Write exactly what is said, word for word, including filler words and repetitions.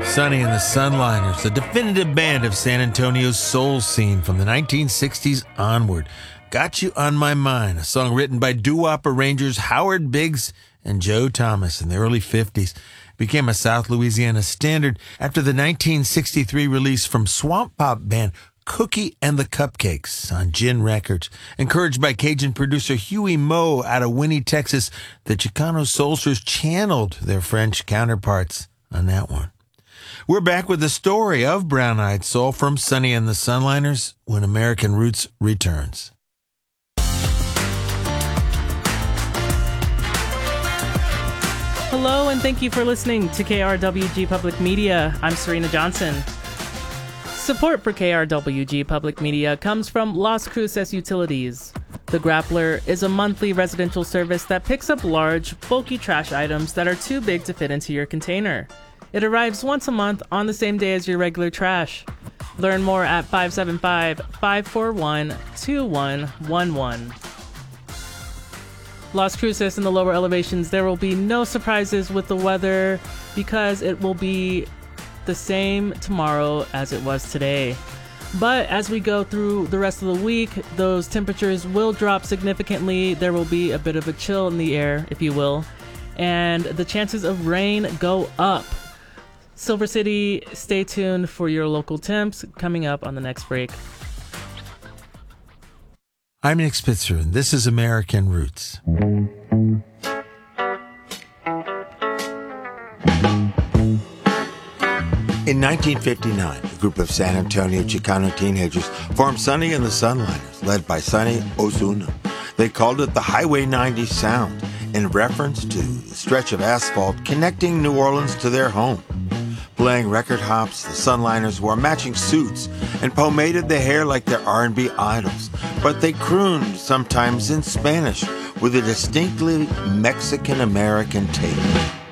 Sonny and the Sunliners, the definitive band of San Antonio's soul scene from the nineteen sixties onward. Got You on My Mind, a song written by doo-wop arrangers Howard Biggs and Joe Thomas in the early fifties. It became a South Louisiana standard after the nineteen sixty-three release from swamp pop band Cookie and the Cupcakes on Gin Records. Encouraged by Cajun producer Huey Moe out of Winnie, Texas, the Chicano Soulsters channeled their French counterparts on that one. We're back with the story of Brown Eyed Soul from Sonny and the Sunliners when American Roots returns. Hello, and thank you for listening to K R W G Public Media. I'm Serena Johnson. Support for K R W G Public Media comes from Las Cruces Utilities. The Grappler is a monthly residential service that picks up large, bulky trash items that are too big to fit into your container. It arrives once a month on the same day as your regular trash. Learn more at five seven five, five four one, two one one one. Las Cruces in the lower elevations, there will be no surprises with the weather because it will be the same tomorrow as it was today. But as we go through the rest of the week, those temperatures will drop significantly. There will be a bit of a chill in the air, if you will, and the chances of rain go up. Silver City, stay tuned for your local temps coming up on the next break. I'm Nick Spitzer, and this is American Roots. In nineteen fifty-nine, a group of San Antonio Chicano teenagers formed Sonny and the Sunliners, led by Sonny Ozuna. They called it the Highway ninety Sound, in reference to the stretch of asphalt connecting New Orleans to their home. Playing record hops, the Sunliners wore matching suits and pomaded their hair like their R and B idols, but they crooned sometimes in Spanish with a distinctly Mexican-American take.